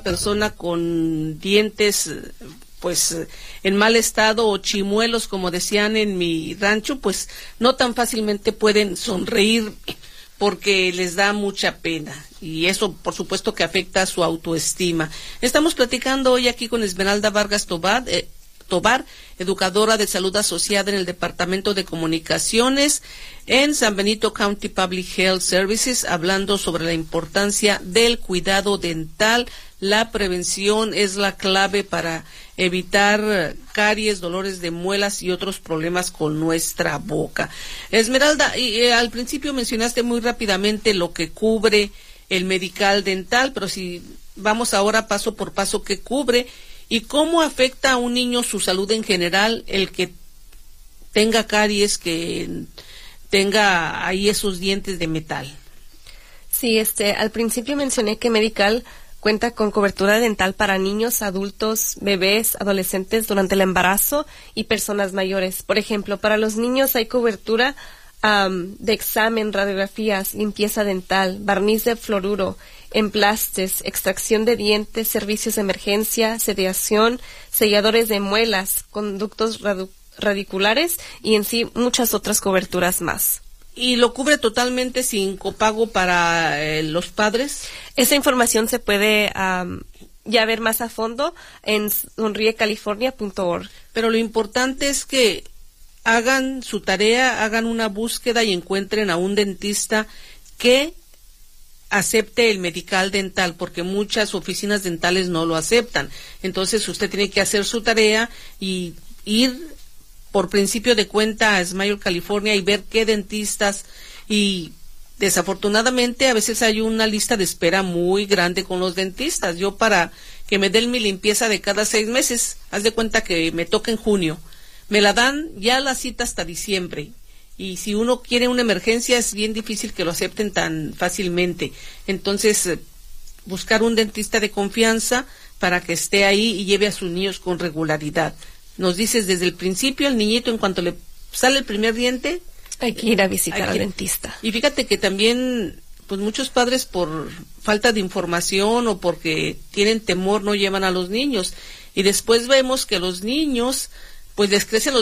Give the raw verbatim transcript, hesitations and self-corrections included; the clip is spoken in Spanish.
persona con dientes pues en mal estado o chimuelos, como decían en mi rancho, pues no tan fácilmente pueden sonreír porque les da mucha pena, y eso por supuesto que afecta a su autoestima. Estamos platicando hoy aquí con Esmeralda Vargas Tobar, eh, Tobar, educadora de salud asociada en el Departamento de Comunicaciones en San Benito County Public Health Services, hablando sobre la importancia del cuidado dental. La prevención es la clave para evitar caries, dolores de muelas y otros problemas con nuestra boca. Esmeralda, y, eh, al principio mencionaste muy rápidamente lo que cubre el medical dental, pero si vamos ahora paso por paso, ¿qué cubre y cómo afecta a un niño su salud en general el que tenga caries, que tenga ahí esos dientes de metal? Sí, este, al principio mencioné que medical cuenta con cobertura dental para niños, adultos, bebés, adolescentes durante el embarazo y personas mayores. Por ejemplo, para los niños hay cobertura um, de examen, radiografías, limpieza dental, barniz de fluoruro, emplastes, extracción de dientes, servicios de emergencia, sedación, selladores de muelas, conductos radu- radiculares y en sí muchas otras coberturas más. ¿Y lo cubre totalmente sin copago para eh, los padres? Esa información se puede um, ya ver más a fondo en sonríe california punto org. Pero lo importante es que hagan su tarea, hagan una búsqueda y encuentren a un dentista que acepte el medical dental, porque muchas oficinas dentales no lo aceptan. Entonces usted tiene que hacer su tarea y ir por principio de cuenta a Smile California y ver qué dentistas, y desafortunadamente a veces hay una lista de espera muy grande con los dentistas. Yo, para que me den mi limpieza de cada seis meses, haz de cuenta que me toca en junio, me la dan ya la cita hasta diciembre, y si uno quiere una emergencia es bien difícil que lo acepten tan fácilmente. Entonces, eh, buscar un dentista de confianza para que esté ahí y lleve a sus niños con regularidad. Nos dices desde el principio, el niñito en cuanto le sale el primer diente, hay que ir a visitar al que, dentista. Y fíjate que también, pues muchos padres por falta de información o porque tienen temor no llevan a los niños, y después vemos que los niños pues les crecen los